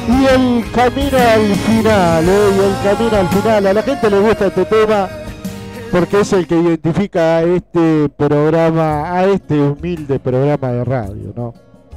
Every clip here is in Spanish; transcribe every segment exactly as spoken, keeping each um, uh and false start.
Y el camino al final, ¿eh? Y el camino al final. A la gente le gusta este tema porque es el que identifica a este programa, a este humilde programa de radio, ¿no?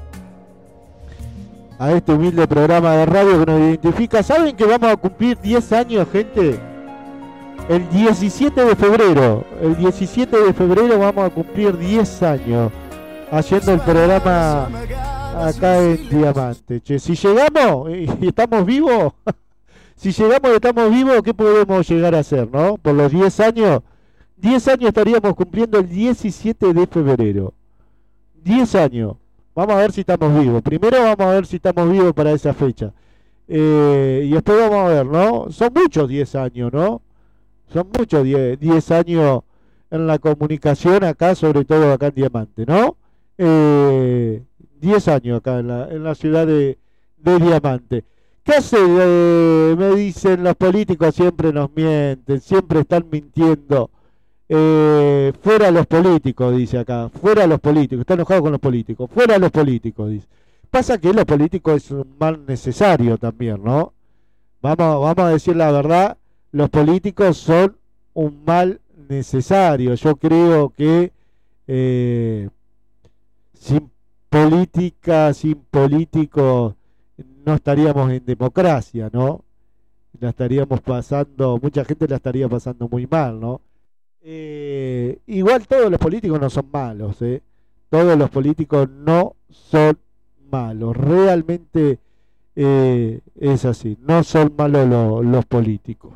A este humilde programa de radio que nos identifica. ¿Saben que vamos a cumplir diez años, gente? El diecisiete de febrero. El diecisiete de febrero vamos a cumplir diez años haciendo el programa acá en Diamante. Che, si llegamos y estamos vivos, si llegamos y estamos vivos, ¿qué podemos llegar a hacer, no? Por los diez años, diez años estaríamos cumpliendo el diecisiete de febrero. diez años. Vamos a ver si estamos vivos. Primero vamos a ver si estamos vivos para esa fecha. Eh, y después vamos a ver, ¿no? Son muchos diez años, ¿no? Son muchos diez años en la comunicación acá, sobre todo acá en Diamante, ¿no? Eh, diez años acá en la, en la ciudad de, de Diamante. ¿Qué hace? Eh, me dicen los políticos siempre nos mienten, siempre están mintiendo. Eh, fuera los políticos, dice acá, fuera los políticos, está enojado con los políticos, fuera los políticos, dice. Pasa que los políticos es un mal necesario también, ¿no? Vamos, vamos a decir la verdad, los políticos son un mal necesario. Yo creo que eh, sin política, sin políticos, no estaríamos en democracia, ¿no? La estaríamos pasando, mucha gente la estaría pasando muy mal, ¿no? Eh, igual todos los políticos no son malos, ¿eh? Todos los políticos no son malos. Realmente eh, es así. No son malos lo, los políticos.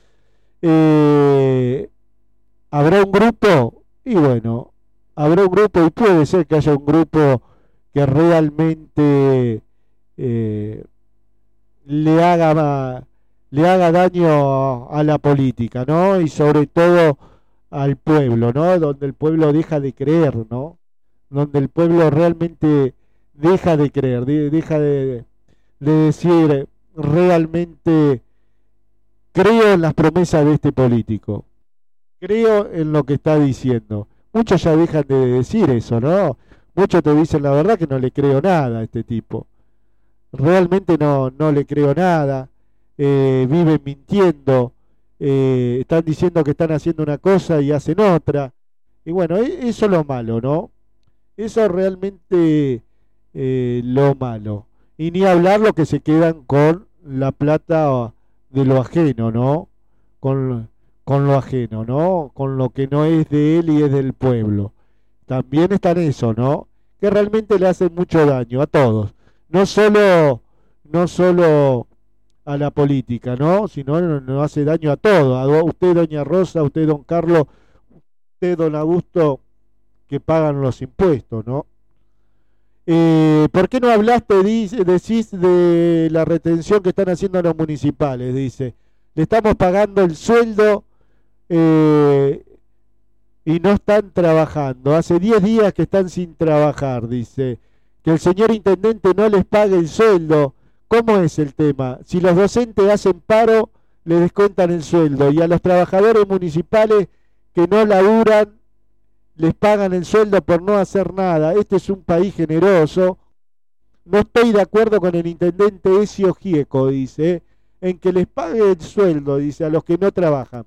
Eh, ¿Habrá un grupo? Y bueno, habrá un grupo y puede ser que haya un grupo que realmente eh, le haga le haga daño a la política, ¿no? Y sobre todo al pueblo, ¿no? Donde el pueblo deja de creer, ¿no? Donde el pueblo realmente deja de creer, de, deja de, de decir realmente creo en las promesas de este político, creo en lo que está diciendo. Muchos ya dejan de decir eso, ¿no? Muchos te dicen la verdad que no le creo nada a este tipo. Realmente no, no le creo nada. Eh, viven mintiendo. Eh, están diciendo que están haciendo una cosa y hacen otra. Y bueno, e- eso es lo malo, ¿no? Eso es realmente eh, lo malo. Y ni hablar lo que se quedan con la plata de lo ajeno, ¿no? Con, con lo ajeno, ¿no? Con lo que no es de él y es del pueblo. También está en eso, ¿no? Que realmente le hacen mucho daño a todos. No solo, no solo a la política, ¿no? Sino nos no hace daño a todos. A usted, doña Rosa, a usted, don Carlos, usted, don Augusto, que pagan los impuestos, ¿no? Eh, ¿Por qué no hablaste, dice, decís, de la retención que están haciendo los municipales? Dice, le estamos pagando el sueldo eh, y no están trabajando. Hace diez días que están sin trabajar, dice. Que el señor intendente no les pague el sueldo. ¿Cómo es el tema? Si los docentes hacen paro, le descuentan el sueldo. Y a los trabajadores municipales que no laburan, les pagan el sueldo por no hacer nada. Este es un país generoso. No estoy de acuerdo con el intendente Ezio Gieco, dice, en que les pague el sueldo, dice, a los que no trabajan.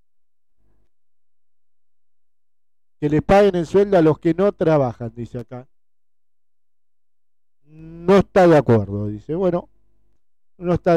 Que les paguen el sueldo a los que no trabajan, dice acá. No está de acuerdo, dice. Bueno, no está